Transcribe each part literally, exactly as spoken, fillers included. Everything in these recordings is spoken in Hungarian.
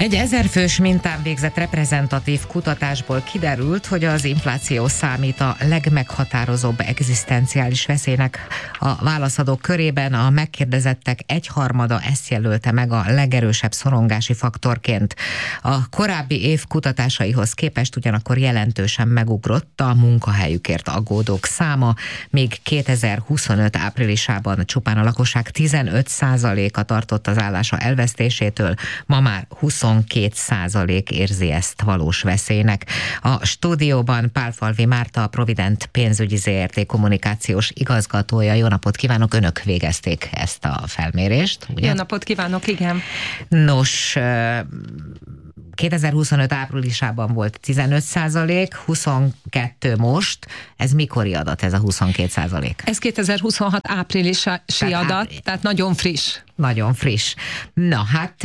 Egy ezerfős mintán végzett reprezentatív kutatásból kiderült, hogy az infláció számít a legmeghatározóbb egzisztenciális veszélynek. A válaszadók körében a megkérdezettek egyharmada ezt jelölte meg a legerősebb szorongási faktorként. A korábbi év kutatásaihoz képest ugyanakkor jelentősen megugrott a munkahelyükért aggódók száma, míg kétezer-huszonöt áprilisában csupán a lakosság tizenöt százaléka tartott az állása elvesztésétől, ma már huszonkét százalék érzi ezt valós veszélynek. A stúdióban Pálfalvi Márta, a Provident pénzügyi zé er té kommunikációs igazgatója. Jó napot kívánok, önök végezték ezt a felmérést, ugye? Jó napot kívánok, igen. Nos, kétezer-huszonöt áprilisában volt tizenöt százalék, huszonkettő most. Ez mikori adat, ez a huszonkét százalék? Ez kétezer-huszonhat áprilisi tehát adat, április. Tehát nagyon friss. Nagyon friss. Na hát...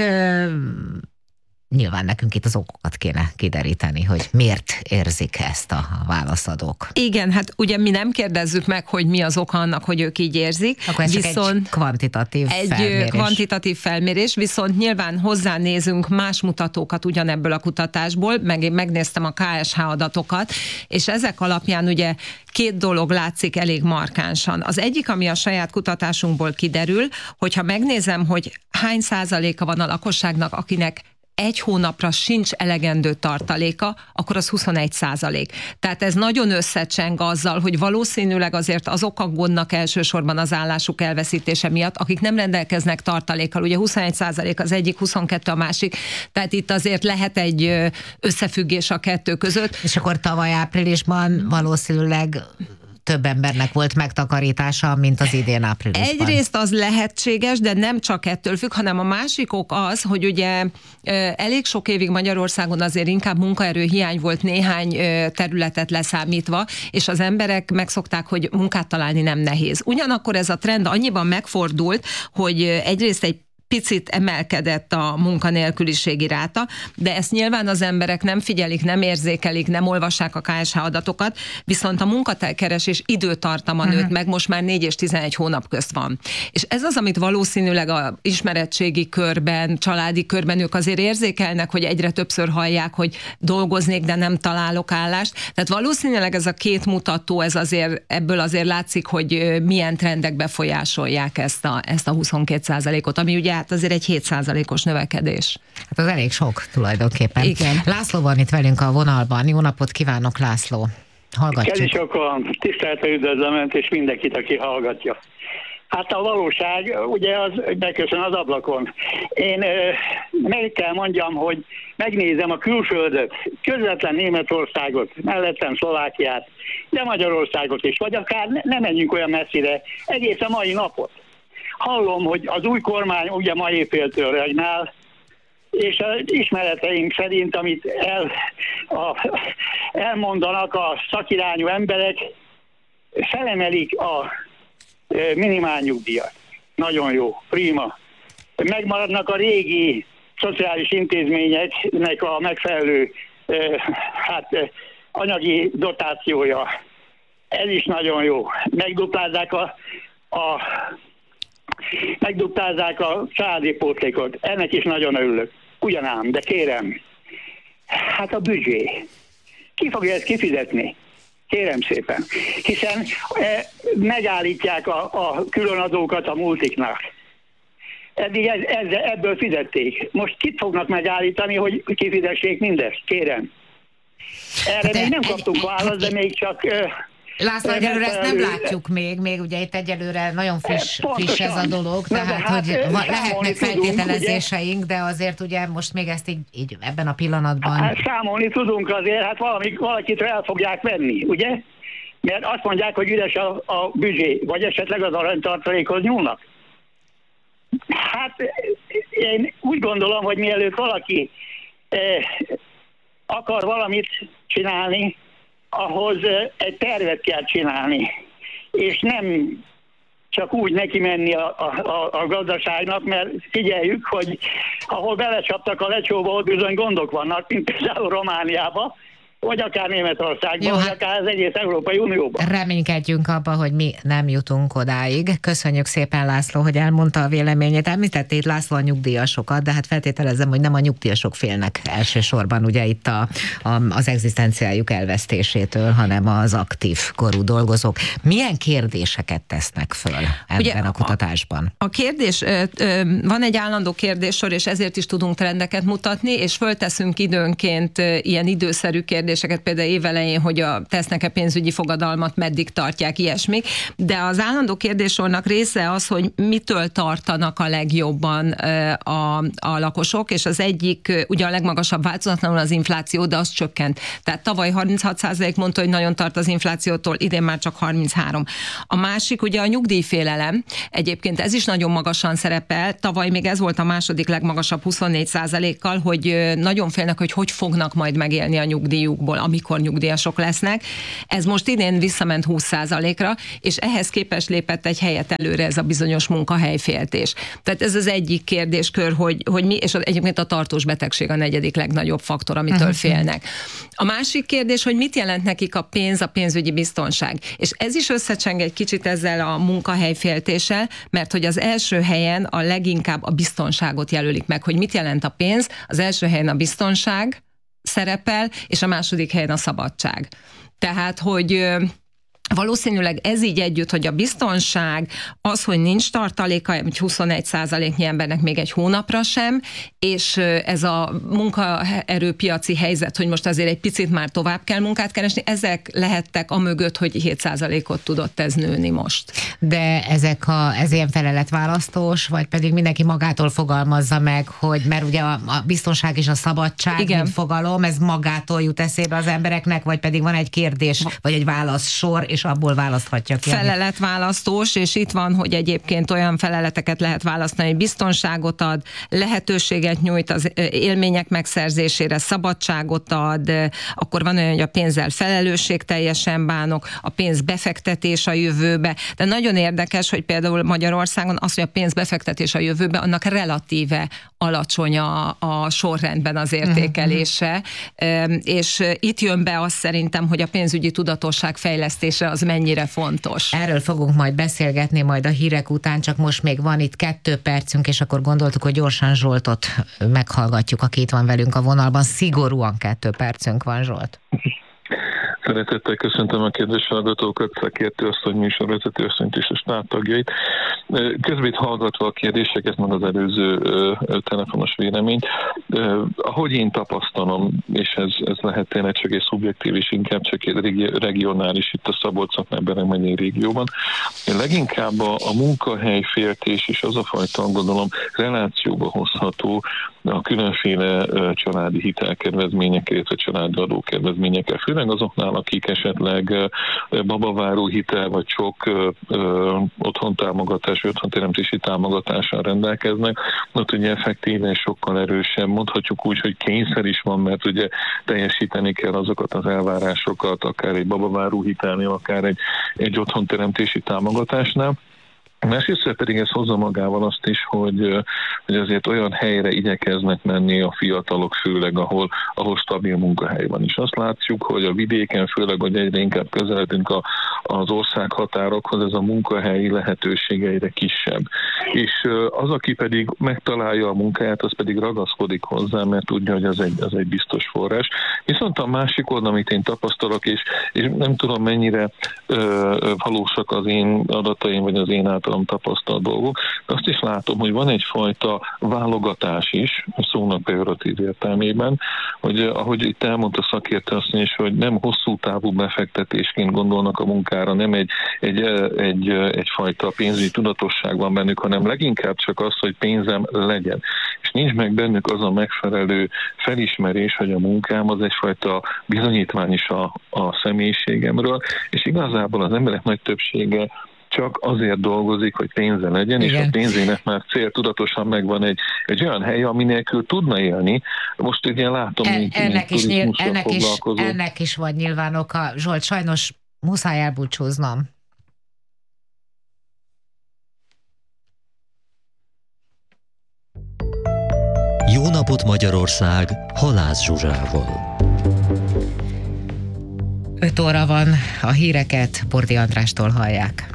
Nyilván nekünk itt az okokat kéne kideríteni, hogy miért érzik ezt a válaszadók. Igen, hát ugye mi nem kérdezzük meg, hogy mi az oka annak, hogy ők így érzik. Akkor ez viszont csak egy kvantitatív egy felmérés. kvantitatív felmérés, viszont nyilván hozzánézünk más mutatókat ugyanebből a kutatásból, meg én megnéztem a ká es há adatokat, és ezek alapján ugye két dolog látszik elég markánsan. Az egyik, ami a saját kutatásunkból kiderül, hogyha megnézem, hogy hány százaléka van a lakosságnak, akinek egy hónapra sincs elegendő tartaléka, akkor az huszonegy százalék. Tehát ez nagyon összecseng azzal, hogy valószínűleg azért azok aggódnak elsősorban az állásuk elveszítése miatt, akik nem rendelkeznek tartalékkal. Ugye huszonegy százalék az egyik, huszonkettő a másik, tehát itt azért lehet egy összefüggés a kettő között. És akkor tavaly áprilisban valószínűleg több embernek volt megtakarítása, mint az idén áprilisban. Egyrészt az lehetséges, de nem csak ettől függ, hanem a másik ok az, hogy ugye elég sok évig Magyarországon azért inkább munkaerő hiány volt néhány területet leszámítva, és az emberek megszokták, hogy munkát találni nem nehéz. Ugyanakkor ez a trend annyiban megfordult, hogy egyrészt egy picit emelkedett a munkanélküliségi ráta, de ezt nyilván az emberek nem figyelik, nem érzékelik, nem olvassák a ká es há adatokat, viszont a munkakeresés időtartama nőtt uh-huh. meg, most már négy és tizenegy hónap közt van. És ez az, amit valószínűleg a ismeretségi körben, családi körben ők azért érzékelnek, hogy egyre többször hallják, hogy dolgoznék, de nem találok állást. Tehát valószínűleg ez a két mutató, ez azért, ebből azért látszik, hogy milyen trendek befolyásolják ezt a, ezt a huszonkét százalékot, ami ugye hát azért egy hét százalékos növekedés. Hát az elég sok tulajdonképpen. Igen. László van itt velünk a vonalban. Jó napot kívánok, László. Hallgatjuk. Kedves sokan, tisztelettel üdvözlöm Önt és mindenkit, aki hallgatja. Hát a valóság, ugye az beköszön az ablakon. Én meg kell mondjam, hogy megnézem a külföldöt, közvetlen Németországot, mellettem Szlovákiát, de Magyarországot is, vagy akár ne menjünk olyan messzire, egész a mai napot. Hallom, hogy az új kormány ugye ma éjféltől regnál, és az ismereteim szerint, amit el, a, elmondanak a szakirányú emberek, felemelik a minimálnyugdíjat. Nagyon jó, prima. Megmaradnak a régi szociális intézményeknek a megfelelő hát, anyagi dotációja. Ez is nagyon jó. Megduplázzák a, a megduplázzák a családi pótlékot. Ennek is nagyon örülök. Ugyanám, de kérem, hát a büdzsé. Ki fogja ezt kifizetni? Kérem szépen. Hiszen e, megállítják a, a különadókat a multiknak. Eddig ez, ez, ebből fizették. Most kit fognak megállítani, hogy kifizessék mindezt? Kérem. Erre de még nem kaptunk választ, de még csak... László, egyelőre ezt nem látjuk még, még ugye itt egyelőre nagyon friss, friss ez a dolog, tehát hát, hogy lehetnek feltételezéseink, de azért ugye most még ezt így, így ebben a pillanatban... Hát, számolni tudunk azért, hát valami, valakit el fogják venni, ugye? Mert azt mondják, hogy üres a, a büdzsé, vagy esetleg az aranytartalékhoz nyúlnak. Hát én úgy gondolom, hogy mielőtt valaki eh, akar valamit csinálni, ahhoz egy tervet kell csinálni, és nem csak úgy neki menni a, a, a gazdaságnak, mert figyeljük, hogy ahol belecsaptak a lecsóba, ott bizony gondok vannak, mint például Romániában, vagy akár Németországban, Jó, vagy hát akár az egész Európai Unióban. reménykedjünk abba, hogy mi nem jutunk odáig. Köszönjük szépen, László, hogy elmondta a véleményét. Említette itt László a nyugdíjasokat, de hát feltételezem, hogy nem a nyugdíjasok félnek elsősorban ugye itt a, a, az egzisztenciájuk elvesztésétől, hanem az aktív korú dolgozók. Milyen kérdéseket tesznek föl ebben ugye, a kutatásban? A, a kérdés, van egy állandó kérdéssor, és ezért is tudunk trendeket mutatni, és fölteszünk időnként ilyen időszerű kérdéseket, például évelején, hogy a tesznek-e pénzügyi fogadalmat, meddig tartják, ilyesmik, de az állandó kérdéssornak része az, hogy mitől tartanak a legjobban a, a lakosok, és az egyik, ugye a legmagasabb változatlanul az infláció, de az csökkent. Tehát tavaly harminchat százalék mondta, hogy nagyon tart az inflációtól, idén már csak harminchárom. A másik ugye a nyugdíjfélelem, egyébként ez is nagyon magasan szerepel, tavaly még ez volt a második legmagasabb huszonnégy százalékkal, hogy nagyon félnek, hogy hogy fognak majd megélni a nyugdíjukból, amikor nyugdíjasok lesznek. Ez most idén visszament húsz százalékra, és ehhez képest lépett egy helyet előre ez a bizonyos munkahelyféltés. Tehát ez az egyik kérdéskör, hogy, hogy mi, és egyébként a tartós betegség a negyedik legnagyobb faktor, amitől uh-huh. félnek. A másik kérdés, hogy mit jelent nekik a pénz, a pénzügyi biztonság. És ez is összecseng egy kicsit ezzel a munkahelyféltéssel, mert hogy az első helyen a leginkább a biztonságot jelölik meg, hogy mit jelent a pénz, az első helyen a biztonság szerepel, és a második helyen a szabadság. Tehát, hogy valószínűleg ez így együtt, hogy a biztonság, az, hogy nincs tartaléka, hogy huszonegy százaléknyi embernek még egy hónapra sem, és ez a munkaerőpiaci helyzet, hogy most azért egy picit már tovább kell munkát keresni, ezek lehettek a mögött, hogy hét százalékot tudott ez nőni most. De ezek a, ez ilyen feleletválasztós, vagy pedig mindenki magától fogalmazza meg, hogy mert ugye a, a biztonság és a szabadság, igen, mint fogalom, ez magától jut eszébe az embereknek, vagy pedig van egy kérdés, vagy egy válaszsor, és abból választhatja ki. Feleletválasztós, és itt van, hogy egyébként olyan feleleteket lehet választani, hogy biztonságot ad, lehetőséget nyújt az élmények megszerzésére, szabadságot ad, akkor van olyan, hogy a pénzzel felelősségteljesen bánok, a pénz befektetés a jövőbe, de nagyon érdekes, hogy például Magyarországon az, hogy a pénz befektetés a jövőbe, annak relatíve alacsony a, a sorrendben az értékelése, uh-huh. és itt jön be az szerintem, hogy a pénzügyi tudatosság fejlesztése az mennyire fontos. Erről fogunk majd beszélgetni majd a hírek után, csak most még van itt kettő percünk, és akkor gondoltuk, hogy gyorsan Zsoltot meghallgatjuk, aki itt van velünk a vonalban. Szigorúan kettő percünk van, Zsolt. Szeretettel köszöntöm a kedves hallgatókat, szakértő asszony, műsorvezető asszonyt és a stáb tagjait. Közben hallgatva a kérdéseket, meg az előző telefonos véleményt, ahogy én tapasztalom, és ez, ez lehet tényleg csak egy szubjektív, és inkább csak egy regionális itt a Szabolcs-Szatmár-Bereg megyei régióban, leginkább a, a munkahelyféltés és az a fajta aggodalom relációba hozható a különféle családi hitelkedvezmények, illetve családi adókedvezményekkel, főleg azoknál, akik esetleg babaváró hitel vagy sok otthontámogatás, otthonteremtési támogatással rendelkeznek, ott ugye effektíven sokkal erősebb, mondhatjuk úgy, hogy kényszer is van, mert ugye teljesíteni kell azokat az elvárásokat, akár egy babaváró hitelnél, akár egy, egy otthonteremtési támogatásnál. Másrészt pedig ez hozza magával azt is, hogy, hogy azért olyan helyre igyekeznek menni a fiatalok, főleg ahol, ahol stabil munkahely van. És azt látjuk, hogy a vidéken, főleg, hogy egyre inkább közeledünk a, az ország határokhoz, ez a munkahelyi lehetősége egyre kisebb. És az, aki pedig megtalálja a munkáját, az pedig ragaszkodik hozzá, mert tudja, hogy az egy, az egy biztos forrás. Viszont a másik oldal, amit én tapasztalok, és, és nem tudom mennyire ö, valósak az én adataim, vagy az én általam tapasztalt dolgok, de azt is látom, hogy van egyfajta válogatás is, a szónak pejoratív értelmében, hogy ahogy itt elmondta szakértő azt is, hogy nem hosszú távú befektetésként gondolnak a munkára, nem egy, egy, egy, egyfajta pénzügyi tudatosság van bennük, hanem leginkább csak az, hogy pénzem legyen. És nincs meg bennük az a megfelelő felismerés, hogy a munkám az egyfajta bizonyítvány is a, a személyiségemről, és igazából az emberek nagy többsége csak azért dolgozik, hogy pénze legyen, igen, és a pénzének már céltudatosan megvan egy, egy olyan hely, ami nélkül tudna élni. Most ugye látom, en, mint, ennek, mint is, nyilv, ennek, is, foglalkozó. ennek is van nyilván oka. Zsolt, sajnos muszáj elbúcsúznom. Jó napot Magyarország, Halász Zsuzsával. öt óra van, a híreket Bordi Andrástól hallják.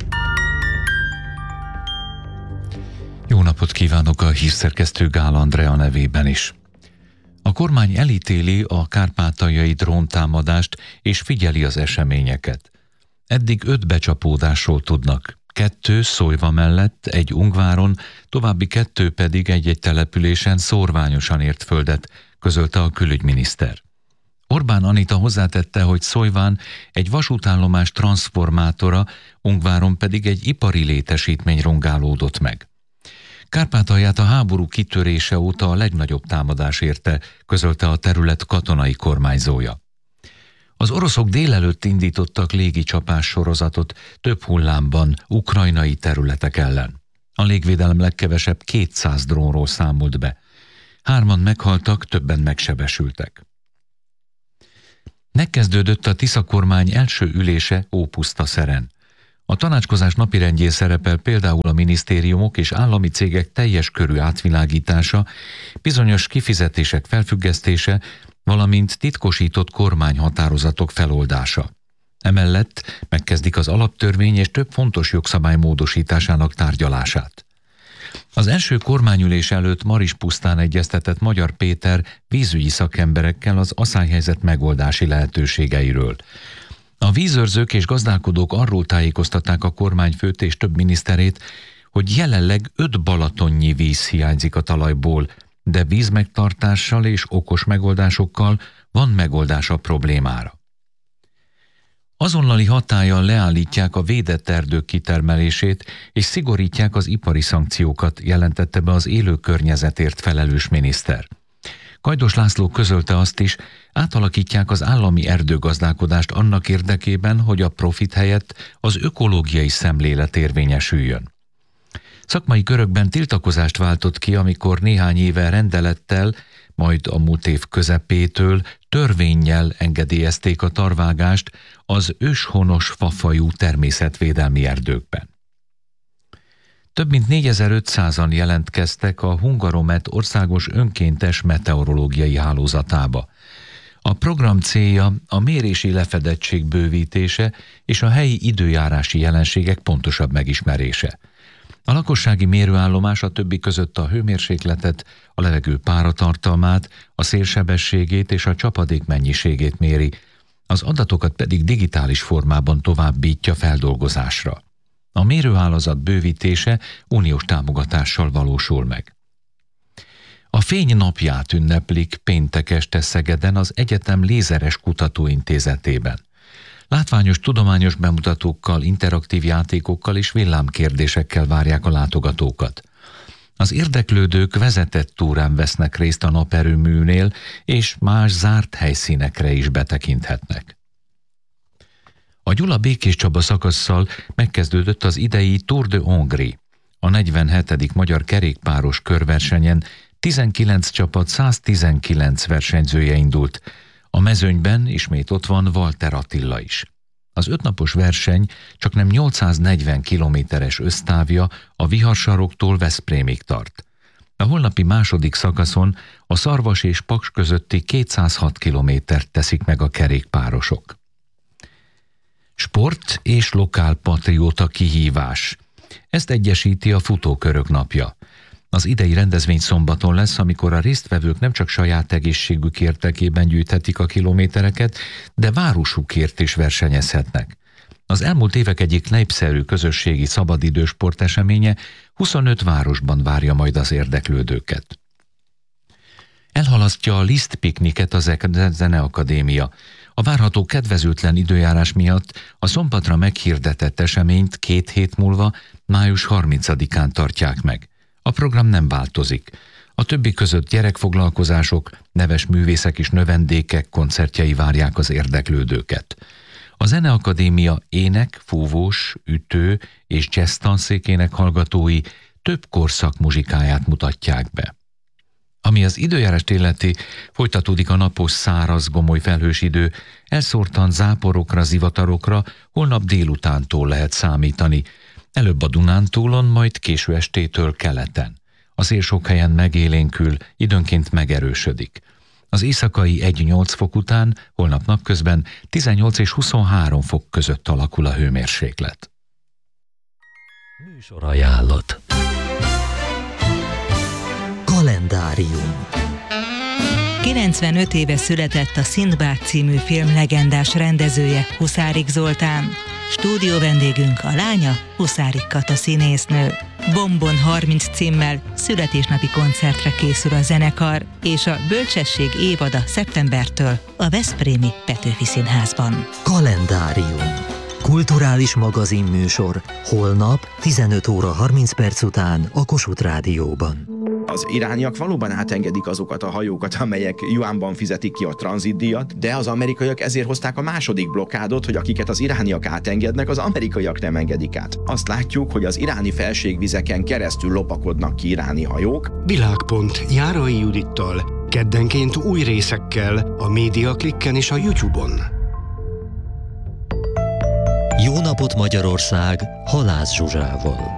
Jó napot kívánok a hírszerkesztő Gál Andrea nevében is. A kormány elítéli a kárpátaljai dróntámadást és figyeli az eseményeket. Eddig öt becsapódásról tudnak. Kettő Szolyva mellett, egy Ungváron, további kettő pedig egy-egy településen szórványosan ért földet, közölte a külügyminiszter. Orbán Anita hozzátette, hogy Szolyván egy vasútállomás transzformátora, Ungváron pedig egy ipari létesítmény rongálódott meg. Kárpátalját a háború kitörése óta a legnagyobb támadás érte, közölte a terület katonai kormányzója. Az oroszok délelőtt indítottak légicsapás sorozatot több hullámban ukrajnai területek ellen. A légvédelem legkevesebb kétszáz drónról számolt be. Hárman meghaltak, többen megsebesültek. Megkezdődött a Tisza kormány első ülése Ópusztaszeren. A tanácskozás napirendjén szerepel például a minisztériumok és állami cégek teljes körű átvilágítása, bizonyos kifizetések felfüggesztése, valamint titkosított kormányhatározatok feloldása. Emellett megkezdik az alaptörvény és több fontos jogszabály módosításának tárgyalását. Az első kormányülés előtt Marispusztán egyeztetett Magyar Péter vízügyi szakemberekkel az aszályhelyzet megoldási lehetőségeiről. A vízőrzők és gazdálkodók arról tájékoztatták a kormányfőt és több miniszterét, hogy jelenleg öt balatonnyi víz hiányzik a talajból, de vízmegtartással és okos megoldásokkal van megoldás a problémára. Azonnali hatállyal leállítják a védett erdők kitermelését és szigorítják az ipari szankciókat, jelentette be az élő környezetért felelős miniszter. Kajdos László közölte azt is, átalakítják az állami erdőgazdálkodást annak érdekében, hogy a profit helyett az ökológiai szemlélet érvényesüljön. Szakmai körökben tiltakozást váltott ki, amikor néhány éve rendelettel, majd a múlt év közepétől törvénnyel engedélyezték a tarvágást az őshonos fafajú természetvédelmi erdőkben. Több mint négyezer-ötszázan jelentkeztek a Hungaromet országos önkéntes meteorológiai hálózatába. A program célja a mérési lefedettség bővítése és a helyi időjárási jelenségek pontosabb megismerése. A lakossági mérőállomás a többi között a hőmérsékletet, a levegő páratartalmát, a szélsebességét és a csapadék mennyiségét méri, az adatokat pedig digitális formában továbbítja feldolgozásra. A mérőhálózat bővítése uniós támogatással valósul meg. A Fény napját ünneplik péntek este Szegeden az Egyetem Lézeres Kutatóintézetében. Látványos tudományos bemutatókkal, interaktív játékokkal és villámkérdésekkel várják a látogatókat. Az érdeklődők vezetett túrán vesznek részt a naperőműnél, és más zárt helyszínekre is betekinthetnek. A Gyula-Békés Csaba szakasszal megkezdődött az idei Tour de Hongrie. A negyvenhetedik magyar kerékpáros körversenyen tizenkilenc csapat száztizenkilenc versenyzője indult. A mezőnyben ismét ott van Walter Attila is. Az ötnapos verseny csaknem nyolcszáznegyven kilométeres össztávja a Viharsaroktól Veszprémig tart. A holnapi második szakaszon a Szarvas és Paks közötti kétszázhat kilométert teszik meg a kerékpárosok. Sport és lokálpatrióta kihívás. Ezt egyesíti a Futókörök napja. Az idei rendezvény szombaton lesz, amikor a résztvevők nem csak saját egészségük érdekében gyűjthetik a kilométereket, de városukért is versenyezhetnek. Az elmúlt évek egyik népszerű közösségi szabadidős sporteseménye huszonöt városban várja majd az érdeklődőket. Elhalasztja a Liszt pikniket az Zeneakadémia. A várható kedvezőtlen időjárás miatt a szombatra meghirdetett eseményt két hét múlva, május harmincadikán tartják meg. A program nem változik. A többi között gyerekfoglalkozások, neves művészek és növendékek koncertjei várják az érdeklődőket. A Zeneakadémia ének, fúvós, ütő és jazz tanszékének hallgatói több korszak muzsikáját mutatják be. Ami az időjárást illeti, folytatódik a napos, száraz, gomoly felhős idő, elszórtan záporokra, zivatarokra holnap délutántól lehet számítani, előbb a Dunántúlon, majd késő estétől keleten. A szél sok helyen megélénkül, időnként megerősödik. Az éjszakai egy-nyolc fok után holnap napközben tizennyolc és huszonhárom fok között alakul a hőmérséklet. Műsorajánlat. Kalendárium. kilencvenöt éve született a Szindbád című film legendás rendezője, Huszárik Zoltán. Stúdió vendégünk a lánya, Huszárik Kata színésznő. Bombon harminc címmel születésnapi koncertre készül a zenekar, és a Bölcsesség évada szeptembertől a veszprémi Petőfi Színházban. Kalendárium. Kulturális magazinműsor holnap tizenöt óra harminc perc után a Kossuth Rádióban. Az irániak valóban átengedik azokat a hajókat, amelyek juánban fizetik ki a tranzitdíjat, de az amerikaiak ezért hozták a második blokkádot, hogy akiket az irániak átengednek, az amerikaiak nem engedik át. Azt látjuk, hogy az iráni felségvizeken keresztül lopakodnak ki iráni hajók. Világpont Járai Judittal, keddenként új részekkel a Média Klikken és a YouTube-on. Jó napot Magyarország, Halász Zsuzsával.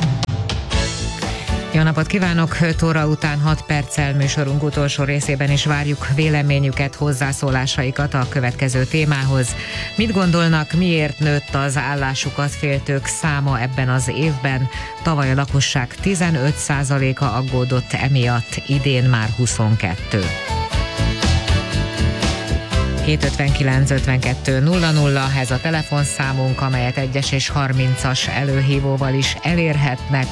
Jó napot kívánok! öt óra után hat perccel műsorunk utolsó részében is várjuk véleményüket, hozzászólásaikat a következő témához. Mit gondolnak, miért nőtt az állásukat féltők száma ebben az évben? Tavaly a lakosság tizenöt százaléka aggódott emiatt, idén már huszonkettő. hét ötvenkilenc ötvenkettő nulla nulla, ez a telefonszámunk, amelyet egyes és harmincas előhívóval is elérhetnek.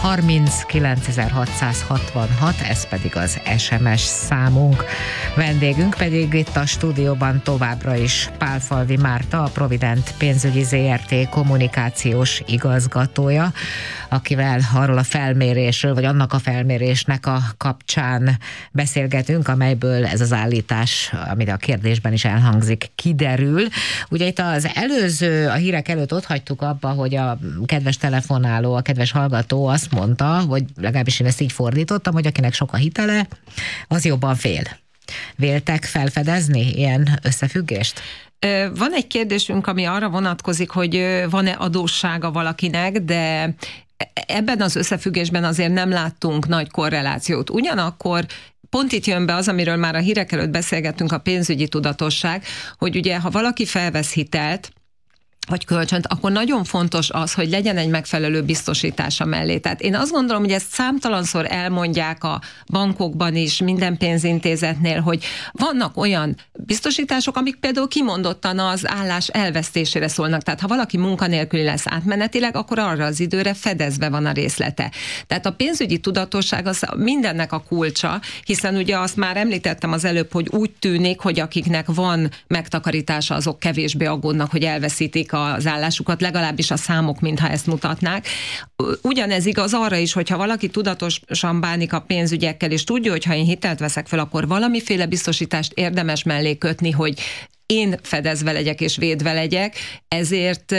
harminckilencezer-hatszázhatvanhat, ez pedig az es em es számunk. Vendégünk pedig itt a stúdióban továbbra is Pálfalvi Márta, a Provident pénzügyi zé er té kommunikációs igazgatója, akivel arról a felmérésről, vagy annak a felmérésnek a kapcsán beszélgetünk, amelyből ez az állítás, amit a kérdésben is elhangzik, kiderül. Ugye itt az előző, a hírek előtt ott hagytuk abba, hogy a kedves telefonáló, a kedves hallgató azt mondta, vagy legalábbis én ezt így fordítottam, hogy akinek sok a hitele, az jobban fél. Véltek felfedezni ilyen összefüggést? Van egy kérdésünk, ami arra vonatkozik, hogy van-e adóssága valakinek, de ebben az összefüggésben azért nem láttunk nagy korrelációt. Ugyanakkor pont itt jön be az, amiről már a hírek előtt beszélgettünk, a pénzügyi tudatosság, hogy ugye, ha valaki felvesz hitelt, vagy kölcsönt, akkor nagyon fontos az, hogy legyen egy megfelelő biztosítása mellé. Tehát én azt gondolom, hogy ezt számtalanszor elmondják a bankokban is, minden pénzintézetnél, hogy vannak olyan biztosítások, amik például kimondottan az állás elvesztésére szólnak. Tehát ha valaki munkanélküli lesz átmenetileg, akkor arra az időre fedezve van a részlete. Tehát a pénzügyi tudatosság az mindennek a kulcsa, hiszen ugye azt már említettem az előbb, hogy úgy tűnik, hogy akiknek van megtakarítása, azok kevésbé aggódnak, hogy elveszítik az állásukat, legalábbis a számok, mintha ezt mutatnák. Ugyanez igaz arra is, hogyha valaki tudatosan bánik a pénzügyekkel, és tudja, hogy ha én hitelt veszek fel, akkor valamiféle biztosítást érdemes mellé kötni, hogy én fedezve legyek és védve legyek, ezért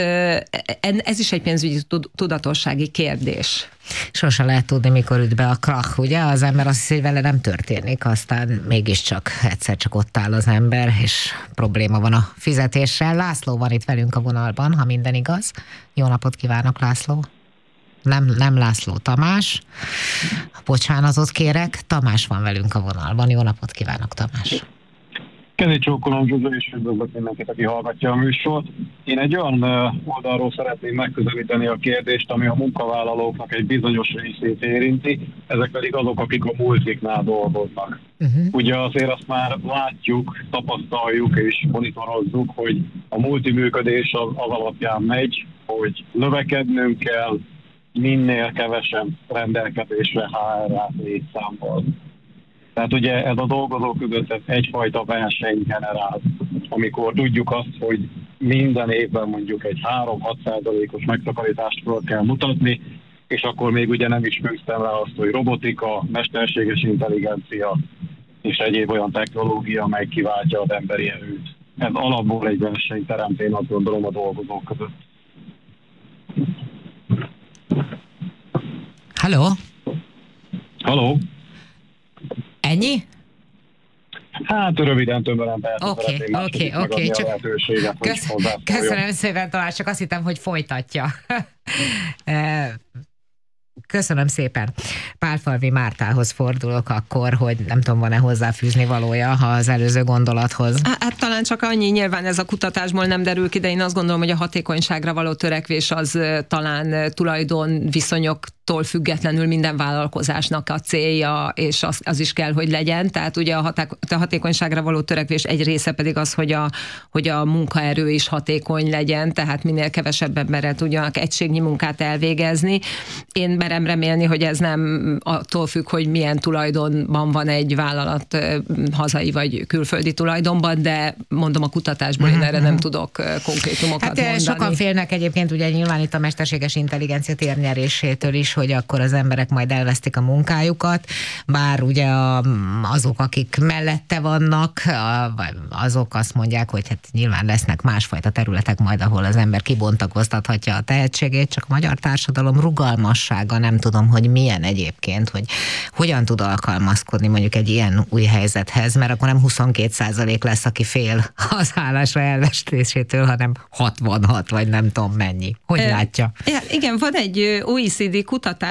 ez is egy pénzügyi tudatossági kérdés. Sose lehet tudni, mikor üt be a krach, ugye? Az ember azt hiszi, hogy vele nem történik, aztán mégiscsak egyszer csak ott áll az ember, és probléma van a fizetéssel. László van itt velünk a vonalban, ha minden igaz. Jó napot kívánok, László. Nem, nem László, Tamás. Bocsánatot kérek, Tamás van velünk a vonalban. Jó napot kívánok, Tamás. Kezi csókolom, Zsuzsa, és üdvözlök mindenkit, aki hallgatja a műsort. Én egy olyan oldalról szeretném megközelíteni a kérdést, ami a munkavállalóknak egy bizonyos részét érinti, ezek pedig azok, akik a multiknál dolgoznak. Uh-huh. Ugye azért azt már látjuk, tapasztaljuk és monitorozzuk, hogy a multiműködés az, az alapján megy, hogy növekednünk kell, minél kevesebb rendelkezésre há er á létszámmal. Tehát ugye ez a dolgozók között egyfajta verseny generál, amikor tudjuk azt, hogy minden évben mondjuk egy három-hat százalékos megtakarítást kell mutatni, és akkor még ugye nem is fűztem rá azt, hogy robotika, mesterséges intelligencia és egyéb olyan technológia, amely kiváltja az emberi erőt. Ez alapból egy verseny teremt, én azt gondolom, a dolgozók között. Halló? Halló? Ennyi? Hát röviden, tömören persze okay, szeretném okay, megadni okay, a csak lehetőséget, hogy kösz, hozzászóljon. Köszönöm szépen, Tamás, csak azt hittem, hogy folytatja. Köszönöm szépen. Pálfalvi Mártához fordulok akkor, hogy nem tudom, van-e hozzáfűzni valója az előző gondolathoz. Hát talán csak annyi, nyilván ez a kutatásból nem derül ki, de én azt gondolom, hogy a hatékonyságra való törekvés az talán tulajdonviszonyoktól függetlenül minden vállalkozásnak a célja, és az, az is kell, hogy legyen. Tehát ugye a, haték, a hatékonyságra való törekvés egy része pedig az, hogy a, hogy a munkaerő is hatékony legyen, tehát minél kevesebb emberrel tudjanak egységnyi munkát elvégezni. Én merem remélni, hogy ez nem attól függ, hogy milyen tulajdonban van egy vállalat, hazai vagy külföldi tulajdonban, de mondom, a kutatásból én erre nem tudok konkrétumokat hát mondani. Sokan félnek egyébként ugye nyilván itt a mesterséges intelligencia térnyerésétől is, hogy akkor az emberek majd elvesztik a munkájukat, bár ugye a, azok, akik mellette vannak, azok azt mondják, hogy hát nyilván lesznek másfajta területek majd, ahol az ember kibontakoztathatja a tehetségét, csak a magyar társadalom rugalmassága nem tudom, hogy milyen egyébként, hogy hogyan tud alkalmazkodni mondjuk egy ilyen új helyzethez, mert akkor nem huszonkét százalék lesz, aki fél az állásra elvesztésétől, hanem hatvanhat, vagy nem tudom mennyi. Hogy látja? Igen, van egy o e cé dé kutatás,